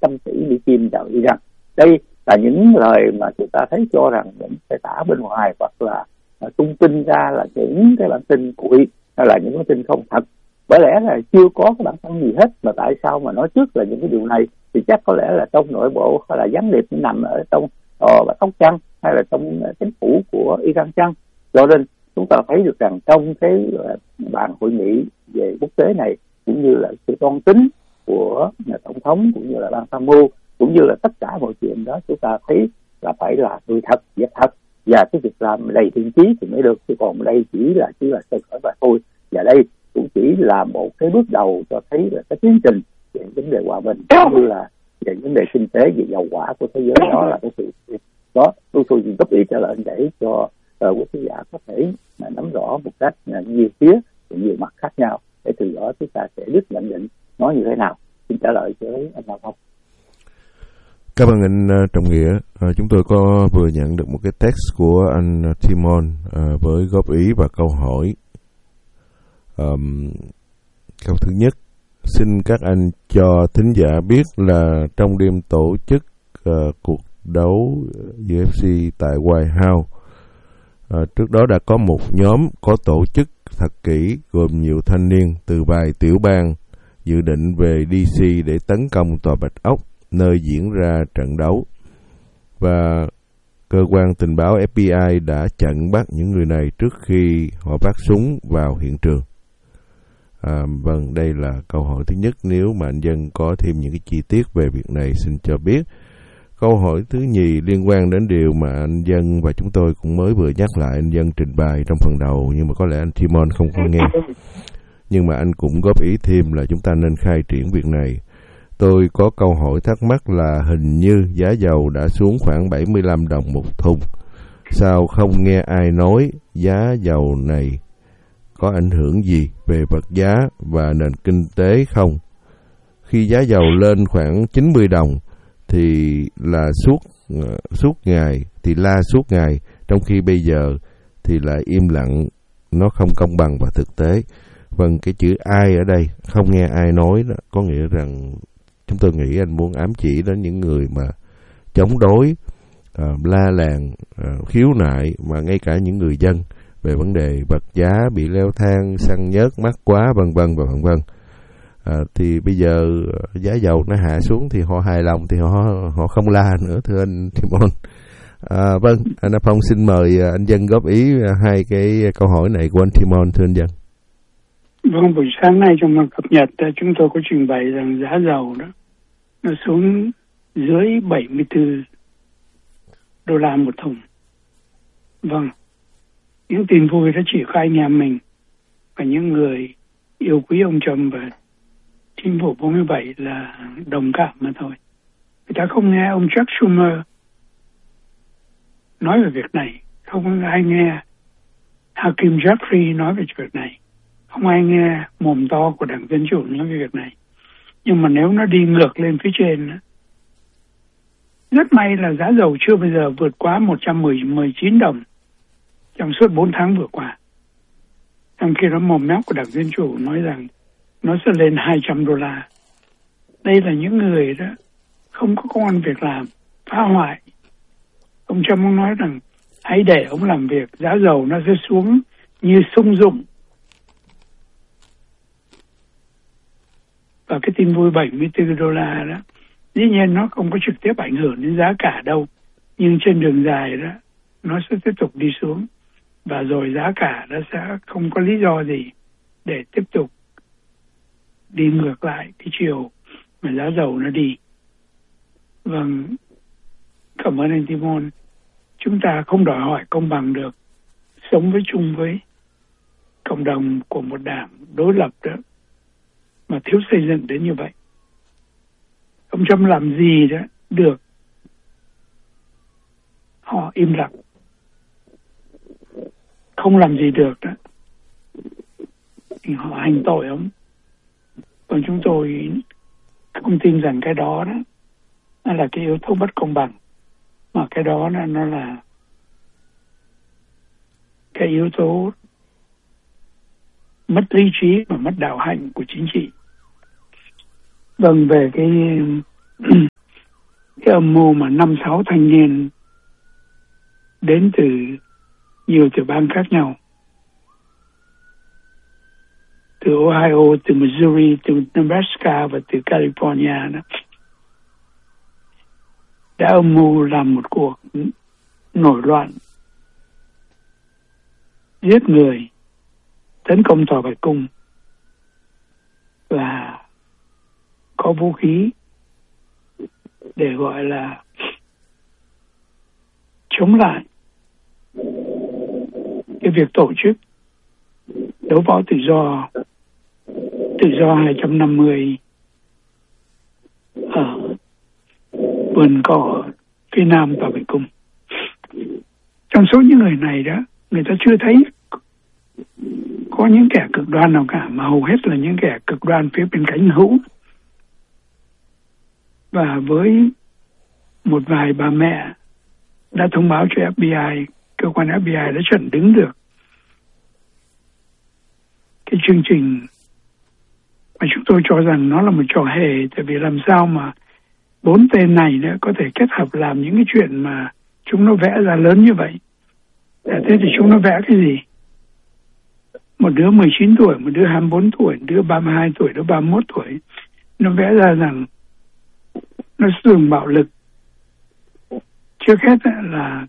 100 tỷ Mỹ Kim vào Iran. Đây là những lời mà chúng ta thấy cho rằng những cái tả bên ngoài hoặc là tung tin ra là những cái bản tin cuội hay là những bản tin không thật. Bởi lẽ là chưa có cái bản thân gì hết, mà tại sao mà nói trước là những cái điều này, thì chắc có lẽ là trong nội bộ hay là gián điệp nằm ở trong Bạch Ốc chăng, hay là trong chính phủ của Iran chăng. Cho nên chúng ta thấy được rằng trong cái bàn hội nghị về quốc tế này, cũng như là sự toan tính của nhà tổng thống, cũng như là ban tham mưu, cũng như là tất cả mọi chuyện đó, chúng ta thấy là phải là người thật, việc thật, và cái việc làm đầy thiện chí thì mới được, chứ còn đây chỉ là sơ khởi và thôi. Và đây cũng chỉ là một cái bước đầu cho thấy là cái tiến trình về vấn đề hòa bình, cũng như là về vấn đề kinh tế, về dầu hỏa của thế giới. Đó là cái sự đó tôi góp ý trở lại để cho quý khán giả có thể nắm rõ một cách nhiều phía, nhiều mặt khác nhau, để từ đó chúng ta sẽ biết nhận định nói như thế nào. Xin trả lời với anh Đào Phong. Cảm ơn anh Trọng Nghĩa. Chúng tôi có vừa nhận được một cái text của anh Timon với góp ý và câu hỏi. Câu thứ nhất, xin các anh cho thính giả biết là trong đêm tổ chức cuộc đấu UFC tại White House, trước đó đã có một nhóm có tổ chức thật kỹ gồm nhiều thanh niên từ vài tiểu bang dự định về DC để tấn công tòa Bạch Ốc nơi diễn ra trận đấu, và cơ quan tình báo FBI đã chặn bắt những người này trước khi họ vác súng vào hiện trường. Vâng, đây là câu hỏi thứ nhất. Nếu mà anh Dân có thêm những cái chi tiết về việc này xin cho biết. Câu hỏi thứ nhì liên quan đến điều mà anh Dân và chúng tôi cũng mới vừa nhắc lại, anh Dân trình bày trong phần đầu, nhưng mà có lẽ anh Timon không có nghe. Nhưng mà anh cũng góp ý thêm là chúng ta nên khai triển việc này. Tôi có câu hỏi thắc mắc là hình như giá dầu đã xuống khoảng 75 đồng một thùng. Sao không nghe ai nói giá dầu này có ảnh hưởng gì về vật giá và nền kinh tế không? Khi giá dầu lên khoảng 90 đồng thì là suốt ngày, thì la suốt ngày, trong khi bây giờ thì lại im lặng, nó không công bằng và thực tế. Vâng, cái chữ ai ở đây, không nghe ai nói đó, có nghĩa rằng chúng tôi nghĩ anh muốn ám chỉ đến những người mà chống đối, la làng, khiếu nại, mà ngay cả những người dân về vấn đề vật giá bị leo thang, xăng nhớt mắc quá, vân vân và vân vân. Thì bây giờ giá dầu nó hạ xuống thì họ hài lòng, thì họ không la nữa, thưa anh Timon. Vâng, anh Phong xin mời anh Dân góp ý hai cái câu hỏi này của anh Timon, thưa anh Dân. Vâng, buổi sáng nay trong phần cập nhật chúng tôi có trình bày rằng giá dầu đó nó xuống dưới 74 đô la một thùng. Vâng, những tin vui đó chỉ có anh em mình và những người yêu quý ông Trump và chính phủ 47 là đồng cảm mà thôi. Người ta không nghe ông Chuck Schumer nói về việc này, không ai nghe Hakeem Jeffrey nói về việc này, không ai nghe mồm to của Đảng Dân Chủ nói về việc này. Nhưng mà nếu nó đi ngược lên phía trên, rất may là giá dầu chưa bao giờ vượt quá 119 đồng trong suốt 4 tháng vừa qua. Trong khi đó mồm mép của Đảng Dân Chủ nói rằng nó sẽ lên 200 đô la. Đây là những người đó không có công ăn việc làm, phá hoại. Ông Trump ông nói rằng hãy để ông làm việc, giá dầu nó sẽ xuống như sung dụng. Và cái tin vui 74 đô la đó, dĩ nhiên nó không có trực tiếp ảnh hưởng đến giá cả đâu, nhưng trên đường dài đó nó sẽ tiếp tục đi xuống, và rồi giá cả nó sẽ không có lý do gì để tiếp tục đi ngược lại cái chiều mà giá dầu nó đi. Vâng, cảm ơn anh Timon. Chúng ta không đòi hỏi công bằng được, sống với chung với cộng đồng của một đảng đối lập đó mà thiếu xây dựng đến như vậy. Ông Trump làm gì đó được, họ im lặng. Không làm gì được đó thì họ hành tội ông. Còn chúng tôi không tin rằng cái đó đó nó là cái yếu tố bất công bằng, mà cái đó nó là cái yếu tố mất lý trí và mất đạo hạnh của chính trị. Vâng, về cái cái âm mưu mà 5-6 thanh niên đến từ nhiều tiểu bang khác nhau, từ Ohio, từ Missouri, từ Nebraska và từ California đó, đã âm mưu làm một cuộc nổi loạn, giết người, tấn công tòa Bạch Cung và có vũ khí để gọi là chống lại cái việc tổ chức đấu võ tự do 250 ở vườn cỏ phía nam tòa Bạch Cung. Trong số những người này đó, người ta chưa thấy có những kẻ cực đoan nào cả, mà hầu hết là những kẻ cực đoan phía bên cánh hữu. Và với một vài bà mẹ đã thông báo cho FBI, cơ quan FBI đã chặn đứng được cái chương trình mà chúng tôi cho rằng nó là một trò hề. Tại vì làm sao mà 4 tên này nữa có thể kết hợp làm những cái chuyện mà chúng nó vẽ ra lớn như vậy. Thế thì chúng nó vẽ cái gì? Một đứa 19 tuổi, một đứa 24 tuổi, một đứa 32 tuổi, đứa 31 tuổi. Nó vẽ ra rằng nó sử dụng bạo lực. Trước hết là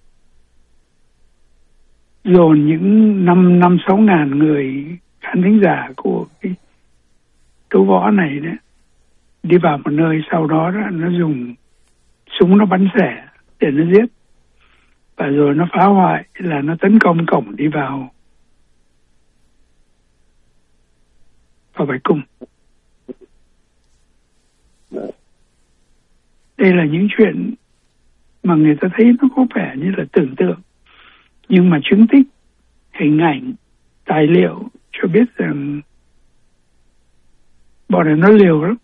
dồn những 5-6 ngàn người khán thính giả của cái đấu võ này đấy đi vào một nơi, sau đó nó dùng súng nó bắn xẻ để nó giết, và rồi nó phá hoại, là nó tấn công cổng đi vào Bạch Cung. Đây là những chuyện mà người ta thấy nó có vẻ như là tưởng tượng, nhưng mà chứng tích, hình ảnh, tài liệu cho biết rằng bọn này nó liều lắm.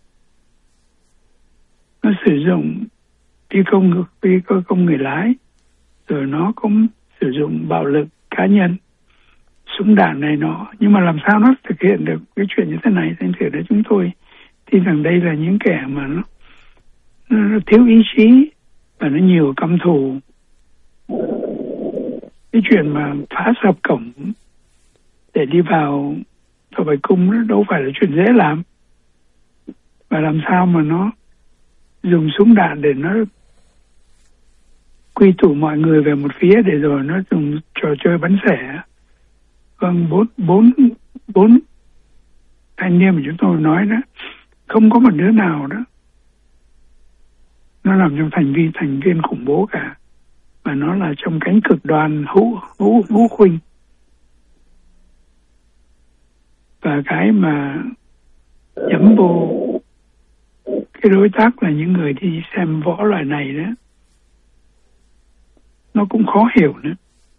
Nó sử dụng phi công người lái, rồi nó cũng sử dụng bạo lực cá nhân, súng đạn này nọ. Nhưng mà làm sao nó thực hiện được cái chuyện như thế này? Thành thử đấy chúng tôi tin rằng đây là những kẻ mà nó thiếu ý chí và nó nhiều căm thù. Cái chuyện mà phá sập cổng để đi vào tòa Bạch Cung nó đâu phải là chuyện dễ làm. Và làm sao mà nó dùng súng đạn để nó quy tụ mọi người về một phía, để rồi nó dùng trò chơi bắn xẻ. Vâng, bốn thanh niên mà chúng tôi nói đó, không có một đứa nào đó nó nằm trong thành viên khủng bố cả, mà nó là trong cánh cực đoan hữu khuynh. Và cái mà nhắm vô cái đối tác là những người đi xem võ loại này đó, nó cũng khó hiểu nữa.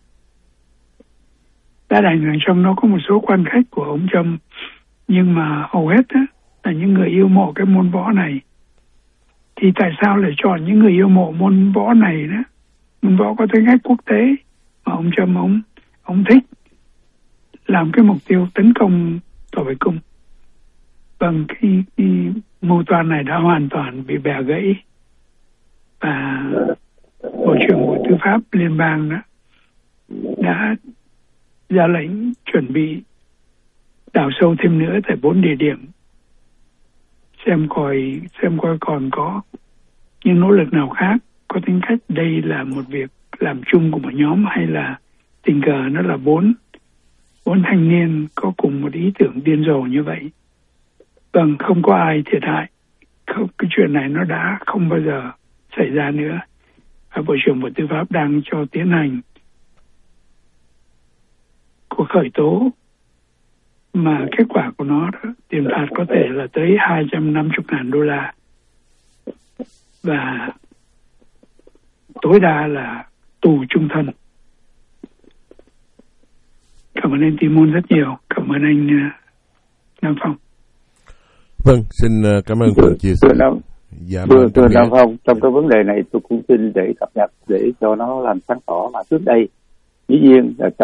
Đã đành rằng trong nó có một số quan khách của ông Trump, nhưng mà hầu hết đó là những người yêu mộ cái môn võ này. Thì tại sao lại chọn những người yêu mộ môn võ này đó? Môn võ có tính cách quốc tế mà ông Trump ông thích làm cái mục tiêu tấn công tòa Bạch Cung. Bằng cái mưu toan này đã hoàn toàn bị bẻ gãy, và Bộ trưởng Bộ Tư pháp Liên bang đó đã ra lệnh chuẩn bị đào sâu thêm nữa tại 4 địa điểm, xem coi còn có những nỗ lực nào khác có tính cách đây là một việc làm chung của một nhóm, hay là tình cờ nó là 4 thanh niên có cùng một ý tưởng điên rồ như vậy. Vâng, không có ai thiệt hại. Không, cái chuyện này nó đã không bao giờ xảy ra nữa. Và Bộ trưởng Bộ Tư pháp đang cho tiến hành cuộc khởi tố, mà kết quả của nó đó, tiền phạt có thể là tới $250,000 và tối đa là tù chung thân. Cảm ơn anh Timon rất nhiều. Cảm ơn anh Nam Phong. Vâng, xin cảm ơn phần chia sẻ. Thưa Nam Phong, trong cái vấn đề này tôi cũng xin để cập nhật để cho nó làm sáng tỏ. Mà trước đây dĩ nhiên là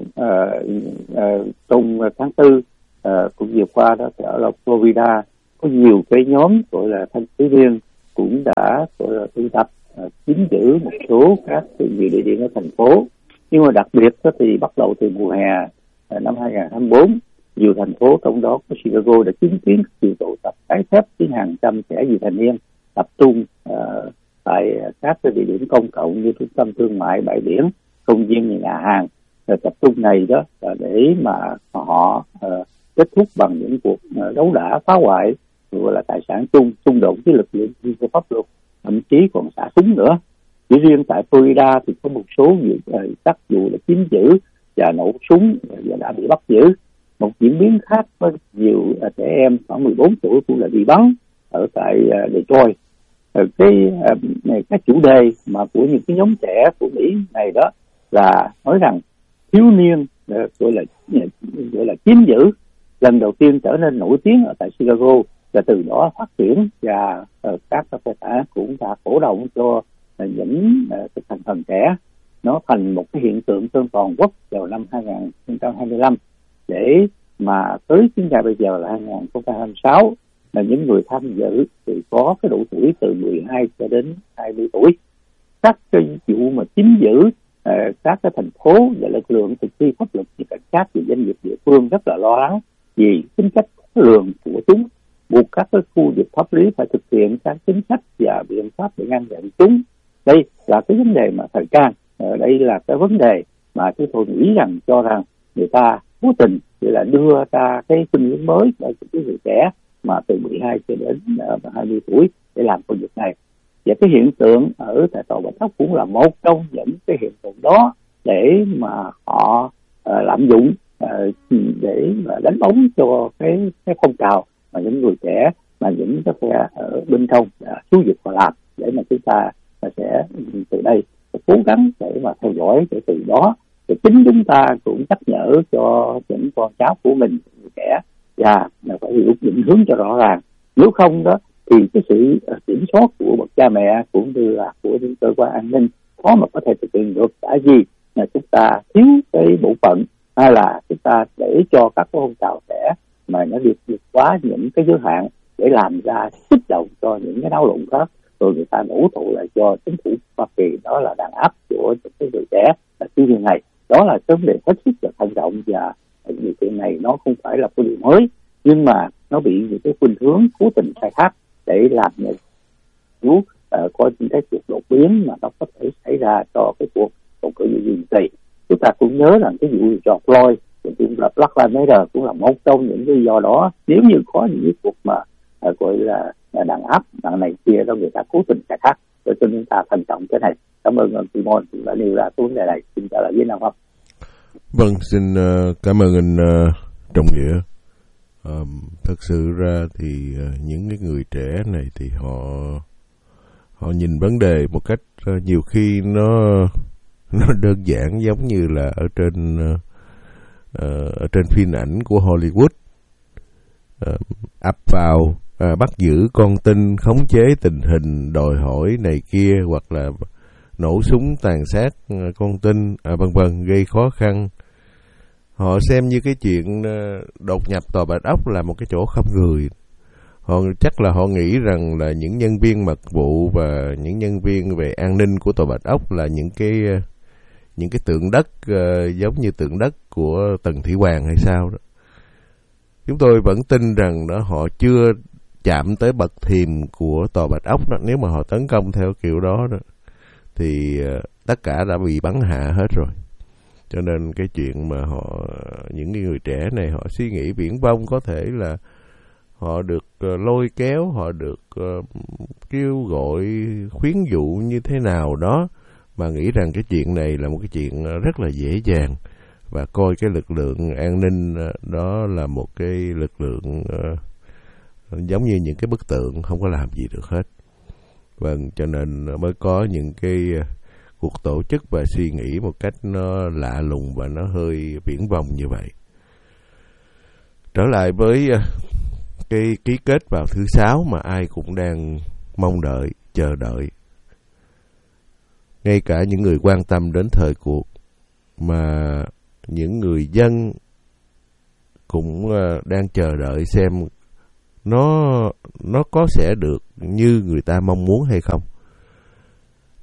trong tháng 4 cũng vừa qua đó ở Florida có nhiều cái nhóm gọi là thanh thiếu niên cũng đã gọi tụ tập chiếm giữ một số các nhiều địa điểm ở thành phố. Nhưng mà đặc biệt thì bắt đầu từ mùa hè năm 2024, nhiều thành phố trong đó có Chicago đã chứng kiến sự tụ tập trái phép với hàng trăm trẻ vị thành niên tập trung tại các địa điểm công cộng như trung tâm thương mại, bãi biển, công viên, nhà hàng. Tập trung này đó là để mà họ kết thúc bằng những cuộc đấu đá, phá hoại gọi là tài sản chung, xung đột với lực lượng vi phạm pháp luật, thậm chí còn xả súng nữa. Chỉ riêng tại Florida thì có một số các vụ là chiếm giữ và nổ súng và đã bị bắt giữ. Một diễn biến khác có nhiều trẻ em khoảng 14 tuổi cũng là bị bắn ở tại Detroit. Các chủ đề mà của những cái nhóm trẻ của Mỹ này đó là nói rằng thiếu niên gọi là chiếm giữ lần đầu tiên trở nên nổi tiếng ở tại Chicago, và từ đó phát triển, và các hợp tác xã cũng đã cổ động cho những thành phần trẻ. Nó thành một cái hiện tượng trên toàn quốc vào năm 2025, để mà tới đến bây giờ là 2026 là những người tham dự thì có cái độ tuổi từ 12 cho đến 20 tuổi. Các cái vụ mà chiếm giữ các cái thành phố và lực lượng thực thi pháp luật như cảnh sát và doanh nghiệp địa phương rất là lo lắng vì tính cách khó lường của chúng, buộc các cái khu vực pháp lý phải thực hiện các chính sách và biện pháp để ngăn chặn chúng. Đây là cái vấn đề mà thời trang, đây là cái vấn đề mà chúng tôi nghĩ rằng cho rằng người ta cố tình để là đưa ra cái khuynh hướng mới cho những người trẻ mà từ 12 cho đến 20 tuổi để làm công việc này. Và cái hiện tượng ở tại Tòa Bạch Ốc cũng là một trong những cái hiện tượng đó để mà họ lạm dụng để mà đánh bóng cho cái phong trào mà những người trẻ mà những cái phe ở bên trong xúi giục họ làm, để mà chúng ta sẽ từ đây cố gắng để mà theo dõi, để từ đó thì chính chúng ta cũng nhắc nhở cho những con cháu của mình, người trẻ, và phải hiểu định hướng cho rõ ràng. Nếu không đó thì cái sự kiểm soát của bậc cha mẹ cũng như là của những cơ quan an ninh khó mà có thể thực hiện được, tại vì là chúng ta thiếu cái bộ phận, hay là chúng ta để cho các phong trào trẻ mà nó vượt quá những cái giới hạn để làm ra kích động cho những cái náo loạn khác, rồi người ta đổ tội lại cho chính phủ Hoa Kỳ, đó là đàn áp của những cái người trẻ là cái điều này. Đó là cái vấn đề hết sức là thận trọng, và điều kiện này nó không phải là cái điều mới, nhưng mà nó bị những cái khuynh hướng cố tình khai thác để làm những có những cái cuộc đột biến mà nó có thể xảy ra cho cái cuộc bầu cử nhiệm kỳ. Chúng ta cũng nhớ rằng cái vụ George Floyd, cũng là Black Lives Matter cũng là một trong những lý do đó. Nếu như có những cái cuộc mà gọi là đàn áp đàn này kia đó, người ta cố tình khai thác, cho nên chúng ta thận trọng cái này. Cảm ơn ông Simon đã nêu ra vấn đề này. Xin trả lời với Nam Phong. Vâng, xin cảm ơn anh Trọng Nghĩa. Thật sự ra thì những cái người trẻ này thì họ nhìn vấn đề một cách nhiều khi nó đơn giản, giống như là ở trên phim ảnh của Hollywood, ập vào bắt giữ con tin, khống chế tình hình, đòi hỏi này kia, hoặc là nổ súng tàn sát con tin, vân vân, gây khó khăn. Họ xem như cái chuyện đột nhập Tòa Bạch Ốc là một cái chỗ không người. Chắc là họ nghĩ rằng là những nhân viên mật vụ và những nhân viên về an ninh của Tòa Bạch Ốc là những cái tượng đất giống như tượng đất của Tần Thủy Hoàng hay sao đó. Chúng tôi vẫn tin rằng đó họ chưa chạm tới bậc thềm của Tòa Bạch Ốc đó. Nếu mà họ tấn công theo kiểu đó thì tất cả đã bị bắn hạ hết rồi. Cho nên cái chuyện mà những người trẻ này họ suy nghĩ viển vông, có thể là họ được lôi kéo, họ được kêu gọi, khuyến dụ như thế nào đó, mà nghĩ rằng cái chuyện này là một cái chuyện rất là dễ dàng, và coi cái lực lượng an ninh đó là một cái lực lượng giống như những cái bức tượng không có làm gì được hết. Vâng, cho nên mới có những cái cuộc tổ chức và suy nghĩ một cách nó lạ lùng và nó hơi viển vông như vậy. Trở lại với cái ký kết vào thứ Sáu mà ai cũng đang mong đợi, chờ đợi. Ngay cả những người quan tâm đến thời cuộc, mà những người dân cũng đang chờ đợi xem nó có sẽ được như người ta mong muốn hay không.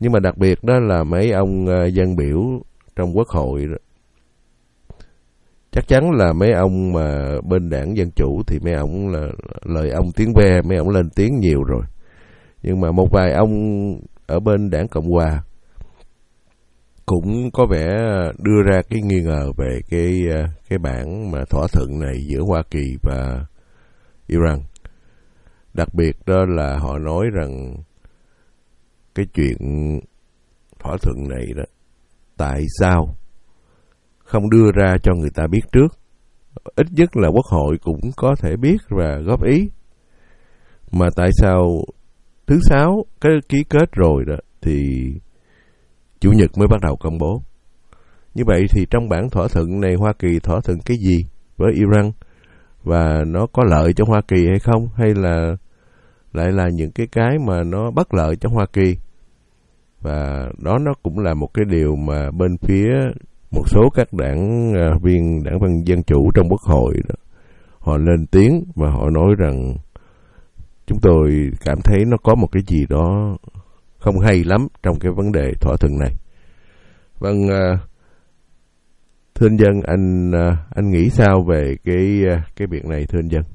Nhưng mà đặc biệt đó là mấy ông dân biểu trong quốc hội đó. Chắc chắn là mấy ông mà bên đảng Dân Chủ thì mấy ông là lời ông tiếng ve, mấy ông lên tiếng nhiều rồi. Nhưng mà một vài ông ở bên đảng Cộng Hòa cũng có vẻ đưa ra cái nghi ngờ về cái bản mà thỏa thuận này giữa Hoa Kỳ và Iran. Đặc biệt đó là họ nói rằng cái chuyện thỏa thuận này đó, tại sao không đưa ra cho người ta biết trước? Ít nhất là Quốc hội cũng có thể biết và góp ý. Mà tại sao thứ Sáu cái ký kết rồi đó thì Chủ nhật mới bắt đầu công bố? Như vậy thì trong bản thỏa thuận này Hoa Kỳ thỏa thuận cái gì với Iran? Và nó có lợi cho Hoa Kỳ hay không? Hay là lại là những cái mà nó bất lợi cho Hoa Kỳ? Và đó nó cũng là một cái điều mà bên phía một số các đảng viên đảng Dân Chủ trong Quốc hội đó, họ lên tiếng và họ nói rằng chúng tôi cảm thấy nó có một cái gì đó không hay lắm trong cái vấn đề thỏa thuận này. Vâng, thưa anh Dân, anh nghĩ sao về cái việc này thưa anh Dân?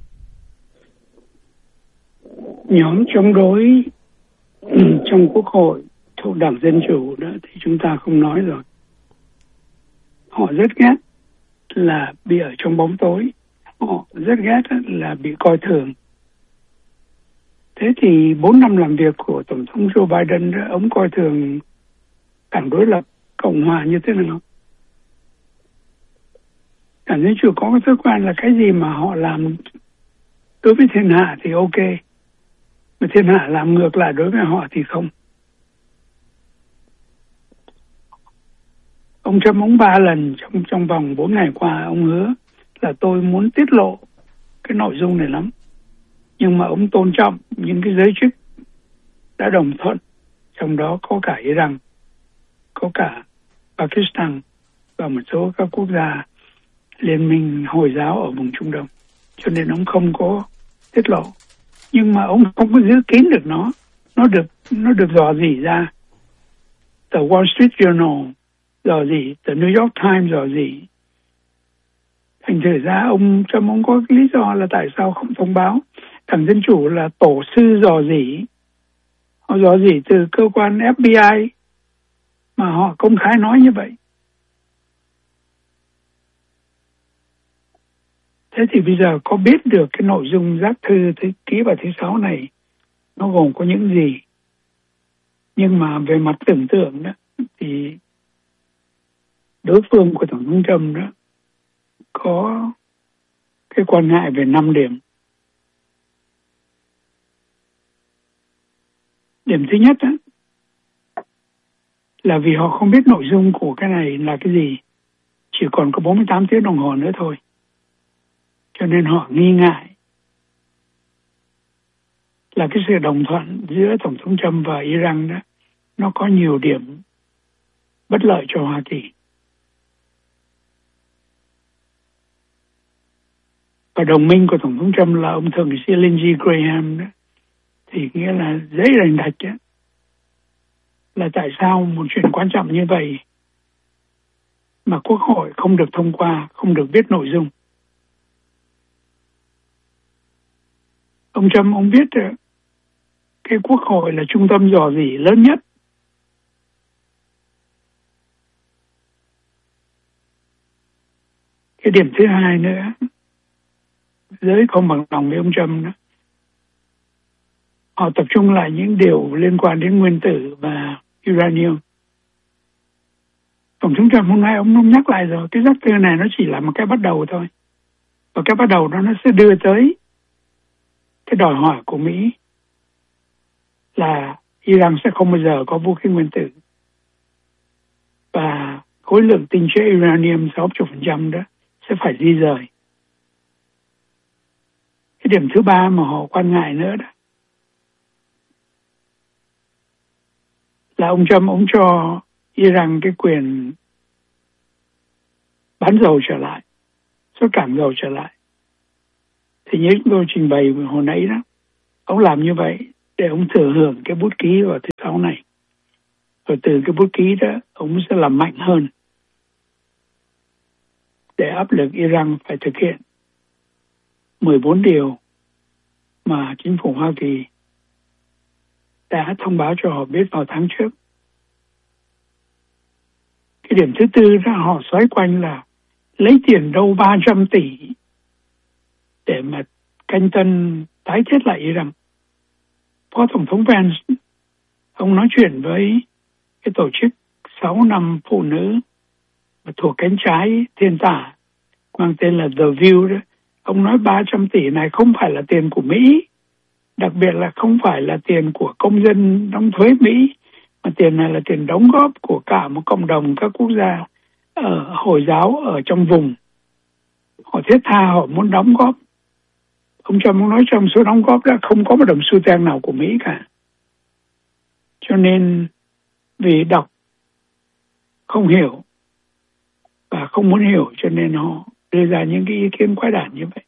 Nhóm chống đối trong Quốc hội thuộc Đảng Dân Chủ đó thì chúng ta không nói rồi. Họ rất ghét là bị ở trong bóng tối, họ rất ghét là bị coi thường. Thế thì 4 năm làm việc của Tổng thống Joe Biden, ông coi thường đảng đối lập Cộng hòa như thế nào? Đảng Dân Chủ có cái thói quen là cái gì mà họ làm đối với thiên hạ thì ok, mà thiên hạ làm ngược lại đối với họ thì không. Ông Trump ông 3 lần trong vòng 4 ngày qua ông hứa là tôi muốn tiết lộ cái nội dung này lắm. Nhưng mà ông tôn trọng những cái giới chức đã đồng thuận, trong đó có cả Iran, có cả Pakistan và một số các quốc gia liên minh Hồi giáo ở vùng Trung Đông. Cho nên ông không có tiết lộ. Nhưng mà ông không có giữ kín được nó được dò dỉ ra. The Wall Street Journal dò dỉ, The New York Times dò dỉ. Thành thử ra ông Trump ông có lý do là tại sao không thông báo. Đảng Dân Chủ là tổ sư dò dỉ. Họ dò dỉ từ cơ quan FBI mà họ công khai nói như vậy. Thế thì bây giờ có biết được cái nội dung giác thư ký vào thứ Sáu này nó gồm có những gì? Nhưng mà về mặt tưởng tượng đó thì đối phương của Tổng thống Trump đó có cái quan ngại về 5 điểm. Điểm thứ nhất đó, là vì họ không biết nội dung của cái này là cái gì. Chỉ còn có 48 tiếng đồng hồ nữa thôi. Cho nên họ nghi ngại là cái sự đồng thuận giữa Tổng thống Trump và Iran đó, nó có nhiều điểm bất lợi cho Hoa Kỳ. Và đồng minh của Tổng thống Trump là ông thượng nghị sĩ Lindsey Graham đó, thì nghĩa là dễ rành rạch đó, là tại sao một chuyện quan trọng như vậy mà Quốc hội không được thông qua, không được biết nội dung. Ông Trump ông biết cái Quốc hội là trung tâm dò dỉ lớn nhất. Cái điểm thứ hai nữa, giới không bằng lòng với ông Trump đó, họ tập trung lại những điều liên quan đến nguyên tử và uranium. Tổng thống Trump hôm nay ông nhắc lại rồi, cái giác thư này nó chỉ là một cái bắt đầu thôi. Và cái bắt đầu đó nó sẽ đưa tới cái đòi hỏi của Mỹ là Iran sẽ không bao giờ có vũ khí nguyên tử. Và khối lượng tinh chế uranium 60% đó sẽ phải di rời. Cái điểm thứ ba mà họ quan ngại nữa đó là ông Trump ông cho Iran cái quyền bán dầu trở lại, xuất cảng dầu trở lại. Thì như chúng tôi trình bày hồi nãy đó, ông làm như vậy để ông thừa hưởng cái bút ký vào thứ Sáu này. Rồi từ cái bút ký đó, ông sẽ làm mạnh hơn để áp lực Iran phải thực hiện 14 điều mà chính phủ Hoa Kỳ đã thông báo cho họ biết vào tháng trước. Cái điểm thứ tư đó họ xoay quanh là lấy tiền đâu 300 tỷ để mà canh tân tái thiết lại Iran. Phó Tổng thống Pence, ông nói chuyện với cái tổ chức 6 năm phụ nữ thuộc cánh trái thiên tả mang tên là The View đó. Ông nói 300 tỷ này không phải là tiền của Mỹ, đặc biệt là không phải là tiền của công dân đóng thuế Mỹ, mà tiền này là tiền đóng góp của cả một cộng đồng các quốc gia ở Hồi giáo ở trong vùng. Họ thiết tha, họ muốn đóng góp. Ông Trump nói trong số đóng góp đó không có một đồng xu tang nào của Mỹ cả. Cho nên vì đọc không hiểu và không muốn hiểu cho nên họ đưa ra những cái ý kiến quái đản như vậy.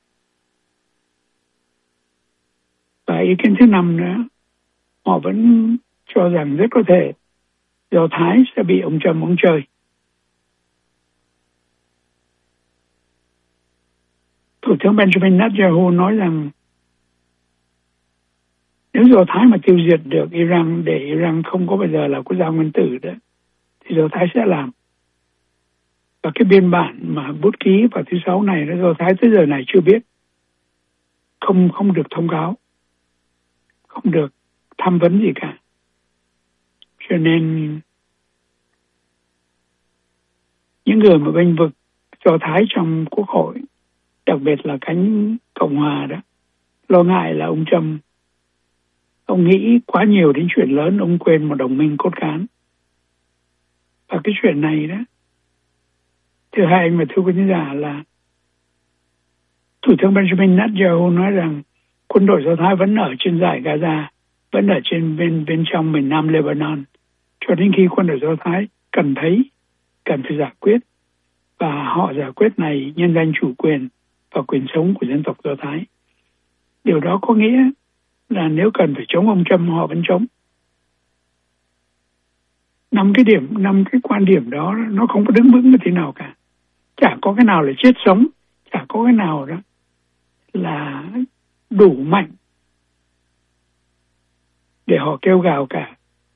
Và ý kiến thứ 5 nữa, họ vẫn cho rằng rất có thể Do Thái sẽ bị ông Trump ông chơi. Thủ tướng Benjamin Netanyahu nói rằng nếu Do Thái mà tiêu diệt được Iran để Iran không có bao giờ là quốc gia nguyên tử đó, thì Do Thái sẽ làm. Và cái biên bản mà bút ký vào thứ 6 này đó, Do Thái tới giờ này chưa biết, không được thông cáo, không được tham vấn gì cả. Cho nên những người mà bênh vực Do Thái trong Quốc hội, đặc biệt là cánh Cộng hòa đó, lo ngại là ông Trump, ông nghĩ quá nhiều đến chuyện lớn, ông quên một đồng minh cốt cán. Và cái chuyện này đó, thưa hai anh và thưa quý giả, là Thủ tướng Benjamin Netanyahu nói rằng quân đội Do Thái vẫn ở trên dải Gaza, vẫn ở trên bên trong miền Nam Lebanon, cho đến khi quân đội Do Thái cần phải giải quyết, và họ giải quyết này nhân danh chủ quyền và quyền sống của dân tộc Do Thái. Điều đó có nghĩa là nếu cần phải chống ông Trump, họ vẫn chống. 5 cái quan điểm đó nó không có đứng vững như thế nào cả. Chả có cái nào là chết sống, chả có cái nào đó là đủ mạnh để họ kêu gào cả.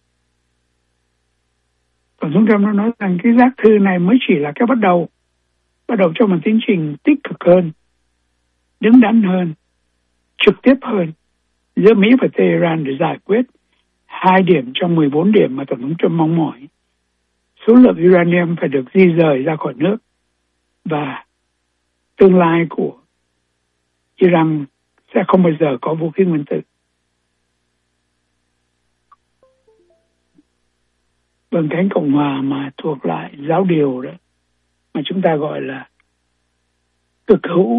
Tổng thống Trump nó nói rằng cái giác thư này mới chỉ là cái bắt đầu cho một tiến trình tích cực hơn, đứng đắn hơn, trực tiếp hơn giữa Mỹ và Tehran để giải quyết 2 điểm trong 14 điểm mà Tổng thống Trump mong mỏi. Số lượng uranium phải được di rời ra khỏi nước, và tương lai của Iran sẽ không bao giờ có vũ khí nguyên tử. Bên cánh Cộng hòa mà thuộc lại giáo điều đó, mà chúng ta gọi là cực hữu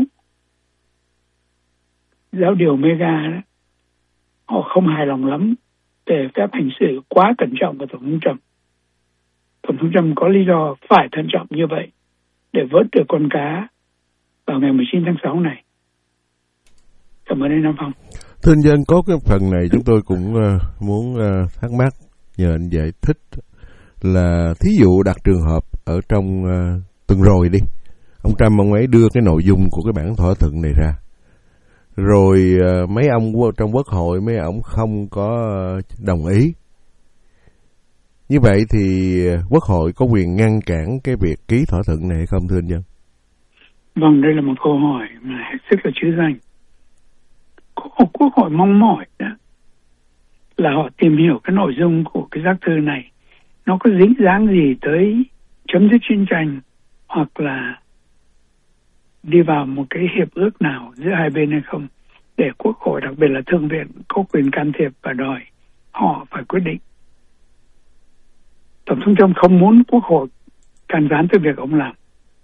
giáo điều Mega đó, họ không hài lòng lắm về phép hành xử quá cẩn trọng của Tổng thống Trump. Tổng thống Trump có lý do phải thận trọng như vậy để vớt được con cá vào ngày 19 tháng 6 này. Cảm ơn anh Nam Phong. Thưa anh Dân, có cái phần này chúng tôi cũng muốn thắc mắc nhờ anh giải thích là thí dụ đặt trường hợp ở trong tuần rồi đi, ông Trump ông ấy đưa cái nội dung của cái bản thỏa thuận này ra, rồi mấy ông trong Quốc hội mấy ông không có đồng ý. Như vậy thì Quốc hội có quyền ngăn cản cái việc ký thỏa thuận này hay không, thưa anh Dân? Vâng, đây là một câu hỏi mà hết sức là trứ danh. Quốc hội mong mỏi đó là họ tìm hiểu cái nội dung của cái giác thư này nó có dính dáng gì tới chấm dứt chiến tranh, hoặc là đi vào một cái hiệp ước nào giữa hai bên hay không, để Quốc hội, đặc biệt là Thượng viện, có quyền can thiệp và đòi họ phải quyết định. Tổng thống Trump không muốn Quốc hội can gián tới việc ông làm,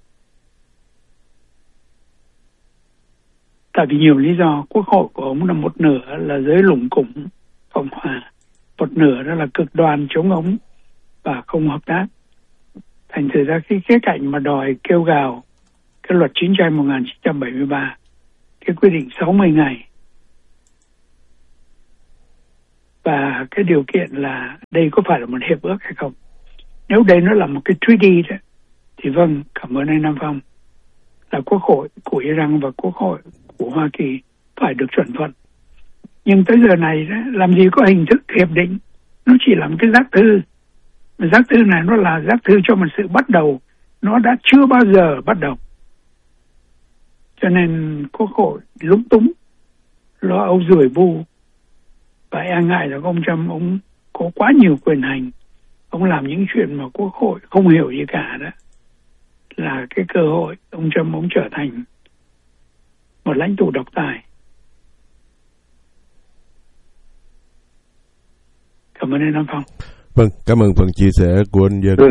tại vì nhiều lý do. Quốc hội của ông là một nửa là giới lủng củng Cộng hòa, một nửa đó là cực đoan chống ông và không hợp tác. Thành thử ra cái khía cạnh mà đòi kêu gào cái luật chiến tranh 1973, cái quy định 60 ngày, Và cái điều kiện là đây có phải là một hiệp ước hay không. Nếu đây nó là một cái treaty đó, thì vâng, cảm ơn anh Nam Phong, là Quốc hội của Iran và Quốc hội của Hoa Kỳ phải được chuẩn thuận. Nhưng tới giờ này đó, làm gì có hình thức hiệp định, nó chỉ là một cái giác thư. Mà giác thư này nó là giác thư cho một sự bắt đầu, nó đã chưa bao giờ bắt đầu. Cho nên Quốc hội lúng túng, lo âu rủi bu, và e ngại là ông Trump ông có quá nhiều quyền hành, ông làm những chuyện mà Quốc hội không hiểu gì cả đó, là cái cơ hội ông Trump ông trở thành một lãnh tụ độc tài. Cảm ơn anh Nam Phong. Vâng, cảm ơn phần chia sẻ của anh Dân.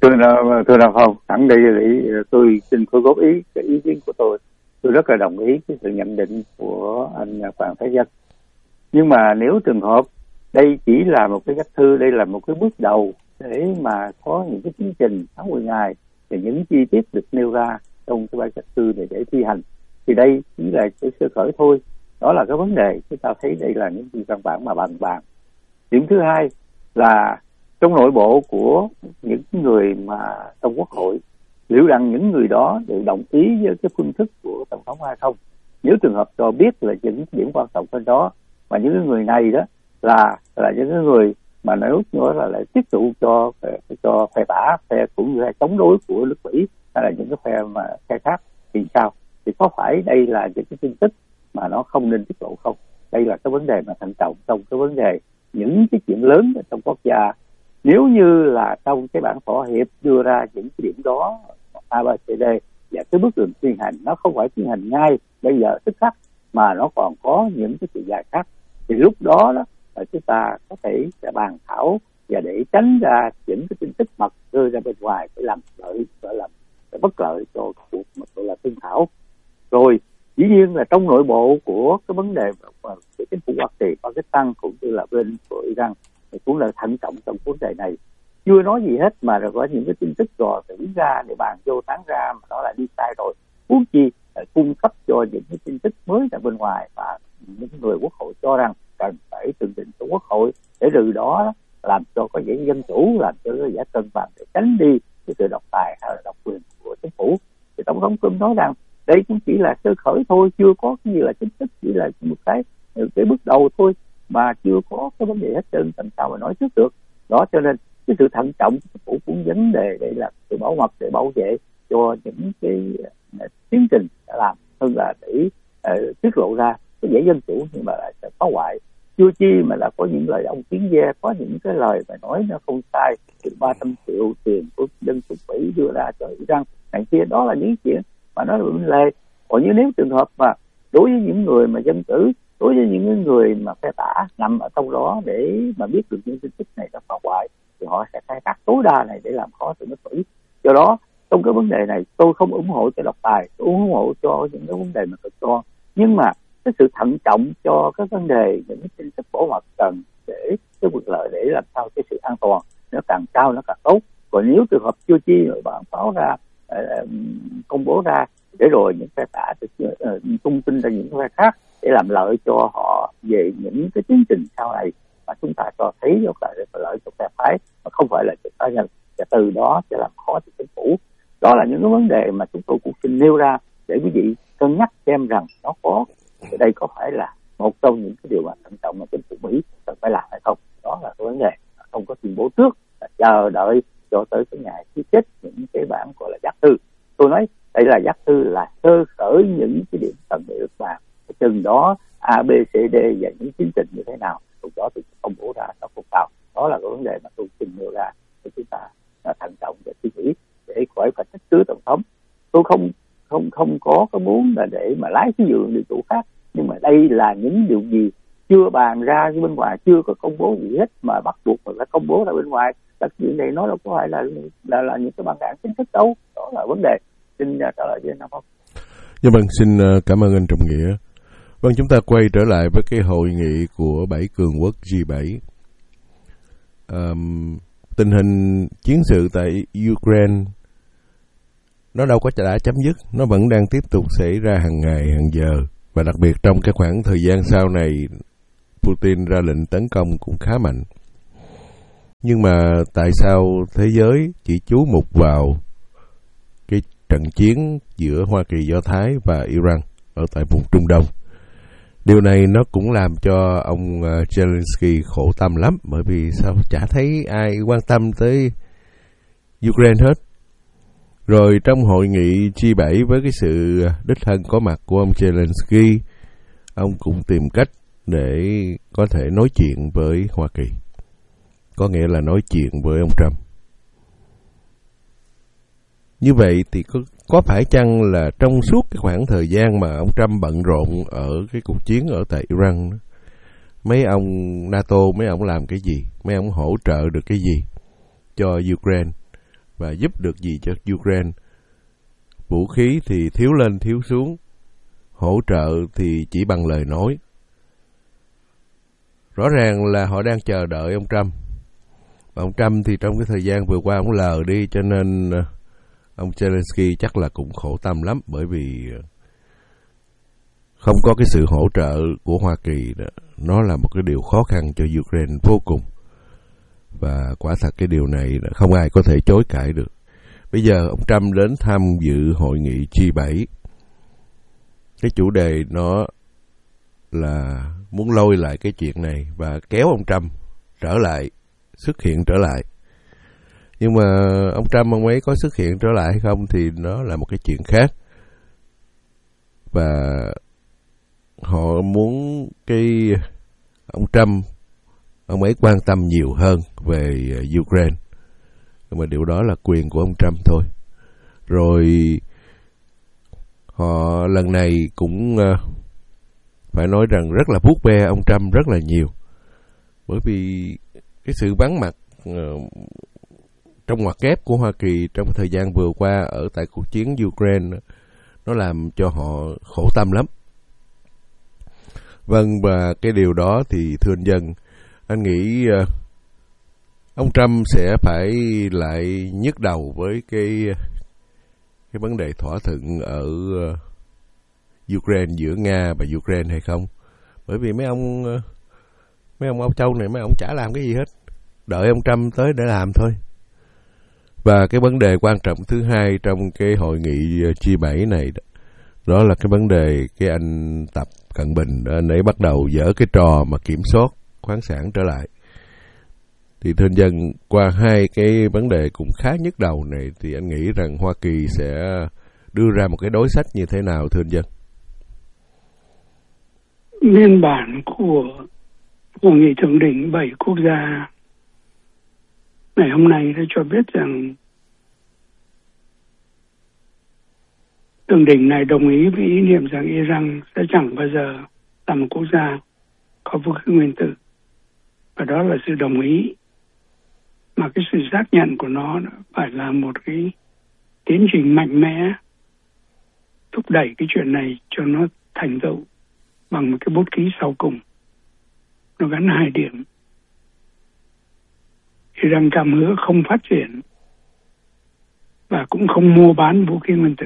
Thưa Nam Phong, sẵn đây tôi xin khôi góp cái ý kiến của tôi. Tôi rất là đồng ý cái sự nhận định của anh Phạm Thái Dân. Nhưng mà nếu trường hợp đây chỉ là một cái giác thư, đây là một cái bước đầu để mà có những cái tiến trình 60 ngày và những chi tiết được nêu ra trong cái bản giác thư này để thi hành, thì đây chỉ là cái sơ khởi thôi. Đó là cái vấn đề chúng ta thấy đây là những văn bản mà bàn. Điểm thứ hai là trong nội bộ của những người mà trong Quốc hội, liệu rằng những người đó đều đồng ý với cái phương thức của Tổng thống hay không. Nếu trường hợp cho biết là những điểm quan trọng hơn đó, mà những người này đó là những người mà nếu nữa là lại tiếp tục cho phe tả, phe cũng như chống đối của nước Mỹ, hay là những cái phe khác thì sao? Thì có phải đây là những cái tin tức mà nó không nên tiết lộ không? Đây là cái vấn đề mà thận trọng trong cái vấn đề những cái chuyện lớn ở trong quốc gia. Nếu như là trong cái bản thỏa hiệp đưa ra những cái điểm đó ABCD và cái bước đường tiến hành, nó không phải tiến hành ngay bây giờ tức khắc, mà nó còn có những cái sự dài khác, thì lúc đó là chúng ta có thể sẽ bàn thảo và để tránh ra những cái tin tức mật rơi ra bên ngoài để làm lợi, gọi là bất lợi cho cuộc mà gọi là thương thảo. Rồi dĩ nhiên là trong nội bộ của cái vấn đề của chính phủ Hoa Kỳ, Pakistan cũng như là bên của Iran thì cũng là thận trọng trong vấn đề này, chưa nói gì hết mà rồi có những cái tin tức dò dỉ ra để bàn vô tán ra mà nó lại đi sai rồi. Huống chi cung cấp cho những cái tin tức mới ra bên ngoài và những người Quốc hội cho rằng cần phải tường trình của Quốc hội để từ đó làm cho có vẻ dân chủ, làm cho nó giả cân bằng để tránh đi cái sự độc tài hay là độc quyền của chính phủ. Thì Tổng thống Trump nói rằng đây cũng chỉ là sơ khởi thôi, chưa có cái gì là chính thức, chỉ là một cái bước đầu thôi mà chưa có cái vấn đề hết trơn, làm sao mà nói trước được. Đó, cho nên cái sự thận trọng của chính phủ cũng vấn đề đây là sự bảo mật để bảo vệ cho những cái tiến trình đã làm hơn là để tiết lộ ra cái dễ dân chủ nhưng mà lại sẽ phá hoại. Chưa chi mà là có những lời ông Kiến Ve, có những cái lời mà nói nó không sai, từ 300 triệu tiền của dân chủ Mỹ đưa ra cho Iran này kia, đó là những chuyện mà nó là vấn đề. Còn như nếu trường hợp mà đối với những người mà dân cử, đối với những người mà phe tả nằm ở trong đó để mà biết được những tin tức này nó phá hoại, thì họ sẽ khai thác tối đa này để làm khó sự nước Mỹ. Do đó trong cái vấn đề này tôi không ủng hộ cho độc tài, tôi ủng hộ cho những cái vấn đề mà cực đoan, nhưng mà cái sự thận trọng cho cái vấn đề những cái tin tức bảo mật cần để cái quyền lợi để làm sao cái sự an toàn nó càng cao nó càng tốt. Còn nếu trường hợp chưa chi rồi bạn báo ra công bố ra để rồi những phe tả tung tin ra những phe khác để làm lợi cho họ về những cái tiến trình sau này mà chúng ta cho thấy rất là lợi cho phe phái mà không phải là cho cá nhân, và từ đó sẽ làm khó cho chính phủ. Đó là những cái vấn đề mà chúng tôi cũng xin nêu ra để quý vị cân nhắc xem rằng nó có ở đây có phải là một trong những cái điều mà thận trọng mà chính phủ Mỹ cần phải làm hay không. Đó là cái vấn đề không có tuyên bố trước, là chờ đợi cho tới cái ngày ký kết những cái bản gọi là giác thư. Tôi nói đây là giác thư, là sơ khởi những cái điểm cần để được bàn. Chừng đó ABCD và những tiến trình như thế nào, lúc đó tôi công bố ra nó không cao. Đó là cái vấn đề mà tôi xin nêu ra để chúng ta thận trọng và suy nghĩ để khỏi phải trách cứ tổng thống. Tôi không có cái muốn là để mà lái cái giường đi chỗ khác, nhưng mà đây là những điều gì chưa bàn ra bên ngoài, chưa có công bố gì hết mà bắt buộc phải công bố ra bên ngoài. Tất chuyện này nó đâu có phải là những cái văn bản chính thức đâu. Đó là vấn đề. Xin trả lời với anh Phong. Dạ vâng, xin cảm ơn anh Trọng Nghĩa. Vâng, chúng ta quay trở lại với cái hội nghị của 7 cường quốc G7. Tình hình chiến sự tại Ukraine nó đâu có đã chấm dứt, nó vẫn đang tiếp tục xảy ra hàng ngày, hàng giờ. Và đặc biệt trong cái khoảng thời gian sau này, Putin ra lệnh tấn công cũng khá mạnh. Nhưng mà tại sao thế giới chỉ chú mục vào cái trận chiến giữa Hoa Kỳ, Do Thái và Iran ở tại vùng Trung Đông? Điều này nó cũng làm cho ông Zelensky khổ tâm lắm, bởi vì sao chả thấy ai quan tâm tới Ukraine hết. Rồi trong hội nghị G7 với cái sự đích thân có mặt của ông Zelensky, ông cũng tìm cách để có thể nói chuyện với Hoa Kỳ, có nghĩa là nói chuyện với ông Trump. Như vậy thì có phải chăng là trong suốt cái khoảng thời gian mà ông Trump bận rộn ở cái cuộc chiến ở tại Iran, mấy ông NATO, mấy ông làm cái gì? Mấy ông hỗ trợ được cái gì cho Ukraine và giúp được gì cho Ukraine? Vũ khí thì thiếu lên thiếu xuống, hỗ trợ thì chỉ bằng lời nói. Rõ ràng là họ đang chờ đợi ông Trump. Và ông Trump thì trong cái thời gian vừa qua ông lờ đi, cho nên ông Zelensky chắc là cũng khổ tâm lắm, bởi vì không có cái sự hỗ trợ của Hoa Kỳ đó, nó là một cái điều khó khăn cho Ukraine vô cùng. Và quả thật cái điều này không ai có thể chối cãi được. Bây giờ ông Trump đến tham dự hội nghị G7. Cái chủ đề nó là muốn lôi lại cái chuyện này và kéo ông Trump trở lại, xuất hiện trở lại. Nhưng mà ông Trump ông ấy có xuất hiện trở lại hay không thì nó là một cái chuyện khác. Và họ muốn ông Trump ông ấy quan tâm nhiều hơn về Ukraine. Nhưng mà điều đó là quyền của ông Trump thôi. Rồi họ lần này cũng phải nói rằng rất là vuốt ve ông Trump rất là nhiều. Bởi vì cái sự vắng mặt trong ngoặc kép của Hoa Kỳ trong thời gian vừa qua ở tại cuộc chiến Ukraine, nó làm cho họ khổ tâm lắm. Vâng, và cái điều đó thì thưa anh Dân, anh nghĩ ông Trump sẽ phải lại nhức đầu với cái vấn đề thỏa thuận ở Ukraine, giữa Nga và Ukraine hay không? Bởi vì mấy ông Âu Châu này, mấy ông chả làm cái gì hết, đợi ông Trump tới để làm thôi. Và cái vấn đề quan trọng thứ hai trong cái hội nghị G7 này đó là cái vấn đề cái anh Tập Cận Bình, anh ấy bắt đầu dở cái trò mà kiểm soát khoáng sản trở lại. Thì thưa anh Dân, qua hai cái vấn đề cũng khá nhức đầu này thì anh nghĩ rằng Hoa Kỳ sẽ đưa ra một cái đối sách như thế nào thưa anh Dân? Biên bản của hội nghị thượng đỉnh 7 quốc gia ngày hôm nay đã cho biết rằng thượng đỉnh này đồng ý với ý niệm rằng Iran sẽ chẳng bao giờ là một quốc gia có vũ khí nguyên tử. Và đó là sự đồng ý, mà cái sự xác nhận của nó phải là một cái tiến trình mạnh mẽ thúc đẩy cái chuyện này cho nó thành tựu bằng một cái bút ký sau cùng. Nó gắn hai điểm. Iran cam hứa không phát triển và cũng không mua bán vũ khí nguyên tử.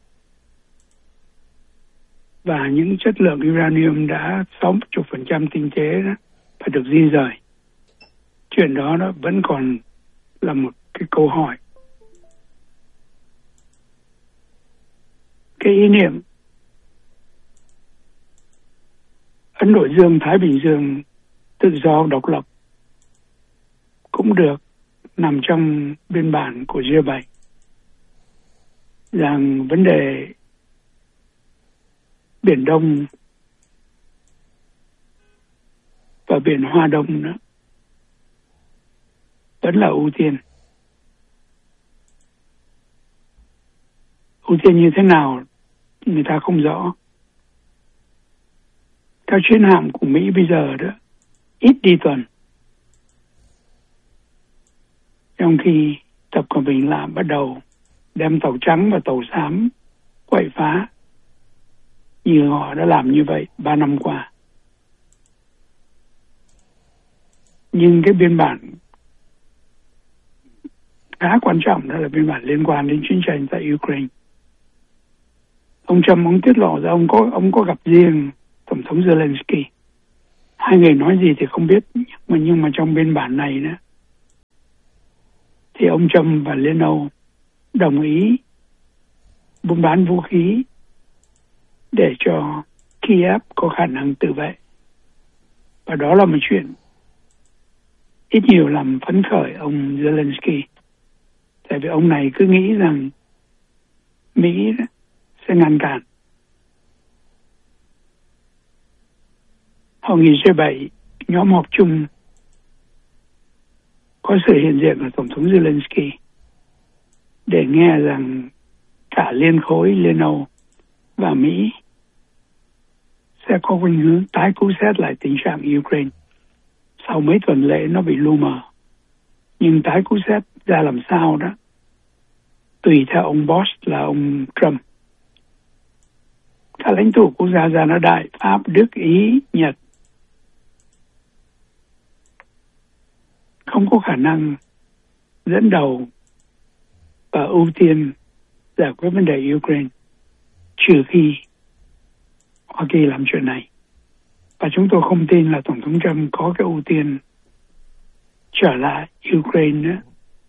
Và những chất lượng uranium đã 60% tinh chế đó phải được di rời. Chuyện đó vẫn còn là một cái câu hỏi. Cái ý niệm Ấn Độ Dương, Thái Bình Dương tự do độc lập cũng được nằm trong biên bản của G7, rằng vấn đề Biển Đông và Biển Hoa Đông đó vẫn là ưu tiên. Ưu tiên như thế nào người ta không rõ. Các chiến hạm của Mỹ bây giờ đó ít đi tuần, trong khi Tập Cận Bình làm bắt đầu đem tàu trắng và tàu xám quậy phá như họ đã làm như vậy 3 năm qua. Nhưng cái biên bản khá quan trọng đó là biên bản liên quan đến chiến tranh tại Ukraine. Ông Trump ông tiết lộ ra ông có gặp riêng Tổng thống Zelensky Hai người nói gì thì không biết, nhưng mà trong biên bản này nữa thì ông Trump và Liên Âu đồng ý buôn bán vũ khí để cho Kiev có khả năng tự vệ. Và đó là một chuyện ít nhiều làm phấn khởi ông Zelensky. Tại vì ông này cứ nghĩ rằng Mỹ sẽ ngăn cản. Hội nghị G7 nhóm họp chung có sự hiện diện của Tổng thống Zelensky để nghe rằng cả liên khối Liên Âu và Mỹ sẽ có khuynh hướng tái cứu xét lại tình trạng Ukraine. Sau mấy tuần lễ nó bị lu mờ, nhưng tái cứu xét ra làm sao đó tùy theo ông boss là ông Trump. Các lãnh tụ quốc gia gia nó Đại, Pháp, Đức, Ý, Nhật không có khả năng dẫn đầu và ưu tiên giải quyết vấn đề Ukraine trừ khi Hoa Kỳ làm chuyện này. Và chúng tôi không tin là Tổng thống Trump có cái ưu tiên trở lại Ukraine nữa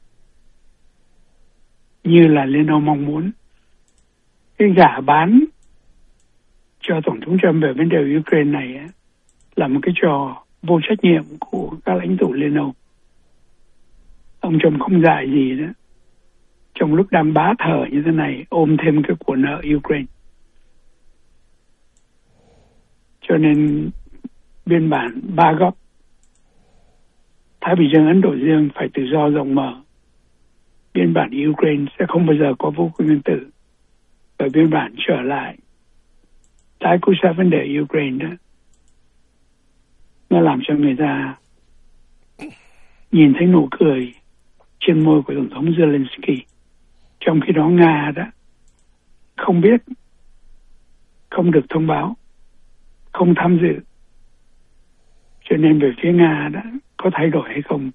như là Liên Âu mong muốn. Cái gả bán cho Tổng thống Trump về vấn đề Ukraine này là một cái trò vô trách nhiệm của các lãnh tụ Liên Âu. Ông Trump không dại gì nữa. Trong lúc đang bá thở như thế này, ôm thêm cái của nợ Ukraine. Cho nên biên bản ba góc Thái Bình Dương, Ấn Độ Dương phải tự do rộng mở. Biên bản Ukraine sẽ không bao giờ có vũ khí nguyên tử. Và biên bản trở lại tái cứu xét vấn đề Ukraine đó, nó làm cho người ta nhìn thấy nụ cười trên môi của Tổng thống Zelensky. Trong khi đó Nga đó không biết, không được thông báo, không tham dự. Cho nên về phía Nga đó có thay đổi hay không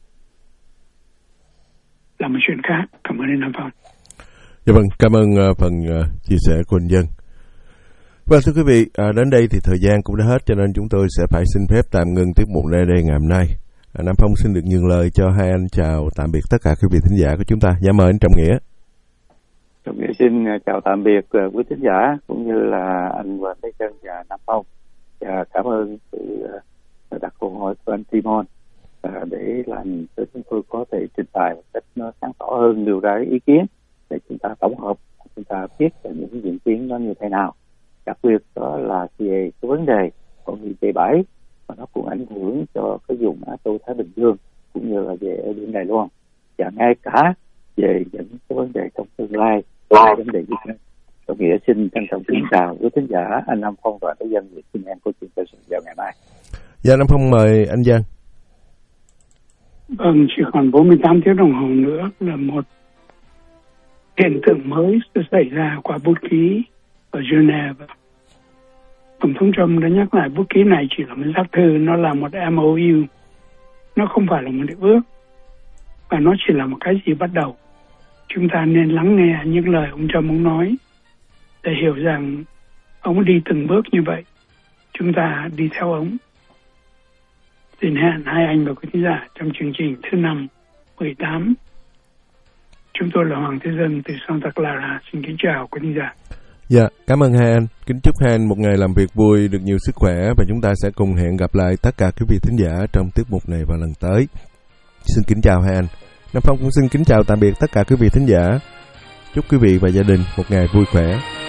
là một chuyện khác. Cảm ơn anh Nam Phong. Dạ vâng, cảm ơn phần chia sẻ của anh Dân. Vâng, thưa quý vị, đến đây thì thời gian cũng đã hết, cho nên chúng tôi sẽ phải xin phép tạm ngừng tiết mục nơi đây ngày hôm nay. Nam Phong xin được nhường lời cho hai anh chào tạm biệt tất cả quý vị thính giả của chúng ta. Dạ mời anh Trọng Nghĩa. Trọng Nghĩa xin chào tạm biệt quý thính giả cũng như là anh Hoàng Thế Trân và Nam Phong. Và cảm ơn sự đặt câu hỏi của anh Timon để làm cho chúng tôi có thể trình bày một cách nó sáng tỏ hơn, nêu ra ý kiến để chúng ta tổng hợp, chúng ta biết là những diễn biến nó như thế nào. Đặc biệt đó là về cái vấn đề hội nghị G7 và nó cũng ảnh hưởng cho cái vùng Á Châu Thái Bình Dương cũng như là về ở biển Đài Loan và ngay cả về những cái vấn đề trong tương lai vấn đề như thế. Trọng Nghĩa xin trân trọng kính chào quý thính giả, anh Nam Phong và các dân Việt xin hẹn câu chuyện vào ngày mai. Dạ Nam Phong mời anh Giang. Vâng, chỉ còn 48 tiếng đồng hồ nữa là một hiện tượng mới sẽ xảy ra qua bút ký ở Geneva. Tổng thống Trump đã nhắc lại bút ký này chỉ là một giác thư, nó là một MOU, nó không phải là một hiệp ước và nó chỉ là một cái gì bắt đầu. Chúng ta nên lắng nghe những lời ông Trump ông nói để hiểu rằng ông đi từng bước như vậy, chúng ta đi theo ông. Xin hẹn hai anh và quý khán giả trong chương trình thứ 5/18. Chúng tôi là Hoàng Thế Dân từ Santa Clara. Xin kính chào quý khán giả. Dạ, cảm ơn hai anh. Kính chúc hai anh một ngày làm việc vui, được nhiều sức khỏe và chúng ta sẽ cùng hẹn gặp lại tất cả quý vị thính giả trong tiết mục này vào lần tới. Xin kính chào hai anh. Nam Phong cũng xin kính chào tạm biệt tất cả quý vị thính giả. Chúc quý vị và gia đình một ngày vui khỏe.